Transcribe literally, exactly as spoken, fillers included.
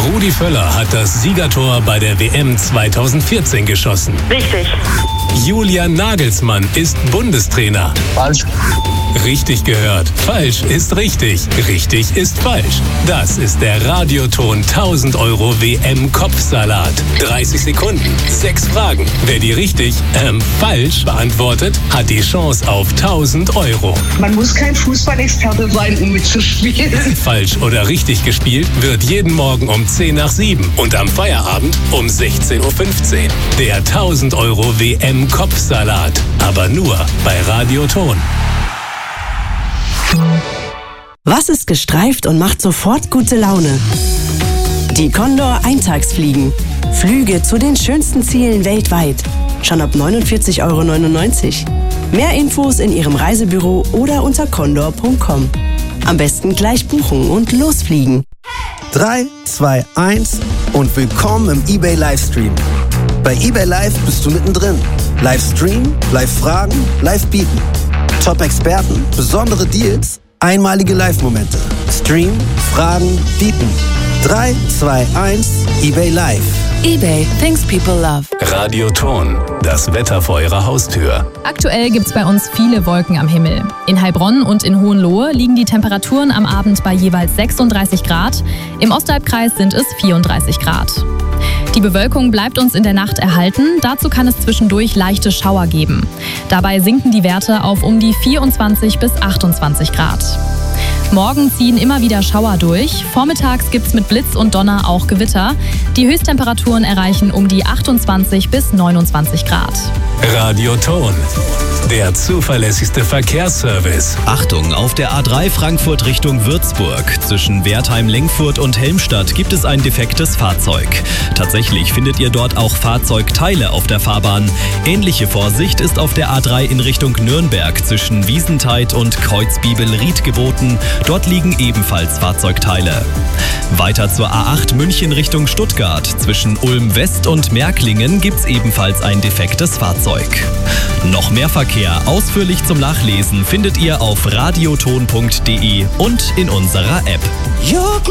Rudi Völler hat das Siegertor bei der W M zweitausendvierzehn geschossen. Richtig. Julian Nagelsmann ist Bundestrainer. Falsch. Richtig gehört. Falsch ist richtig. Richtig ist falsch. Das ist der Radioton tausend Euro W M-Kopfsalat. dreißig Sekunden, sechs Fragen. Wer die richtig, ähm, falsch beantwortet, hat die Chance auf tausend Euro. Man muss kein Fußballexperte sein, um mitzuspielen. Falsch oder richtig gespielt wird jeden Morgen um zehn nach sieben und am Feierabend um sechzehn Uhr fünfzehn. Der tausend Euro W M-Kopfsalat. Aber nur bei Radioton. Was ist gestreift und macht sofort gute Laune? Die Condor Eintagsfliegen. Flüge zu den schönsten Zielen weltweit. Schon ab neunundvierzig Euro neunundneunzig. Mehr Infos in Ihrem Reisebüro oder unter condor punkt com. Am besten gleich buchen und losfliegen. drei, zwei, eins und willkommen im eBay Livestream. Bei eBay Live bist du mittendrin. Livestream, Live-Fragen, Live-Bieten. Top-Experten, besondere Deals, einmalige Live-Momente. Stream, Fragen, Bieten. drei, zwei, eins, eBay Live. eBay, things people love. Radioton, das Wetter vor Ihrer Haustür. Aktuell gibt es bei uns viele Wolken am Himmel. In Heilbronn und in Hohenlohe liegen die Temperaturen am Abend bei jeweils sechsunddreißig Grad. Im Osthalbkreis sind es vierunddreißig Grad. Die Bewölkung bleibt uns in der Nacht erhalten. Dazu kann es zwischendurch leichte Schauer geben. Dabei sinken die Werte auf um die vierundzwanzig bis achtundzwanzig Grad. Morgen ziehen immer wieder Schauer durch. Vormittags gibt es mit Blitz und Donner auch Gewitter. Die Höchsttemperaturen erreichen um die achtundzwanzig bis neunundzwanzig Grad. Radioton, der zuverlässigste Verkehrsservice. Achtung, auf der A drei Frankfurt Richtung Würzburg. Zwischen Wertheim-Lengfurt und Helmstadt gibt es ein defektes Fahrzeug. Tatsächlich findet ihr dort auch Fahrzeugteile auf der Fahrbahn. Ähnliche Vorsicht ist auf der A drei in Richtung Nürnberg zwischen Wiesentheid und Kreuzbibel-Ried geboten. Dort liegen ebenfalls Fahrzeugteile. Weiter zur A acht München Richtung Stuttgart. Zwischen Ulm West und Märklingen gibt's ebenfalls ein defektes Fahrzeug. Noch mehr Verkehr ausführlich zum Nachlesen findet ihr auf radioton punkt de und in unserer App.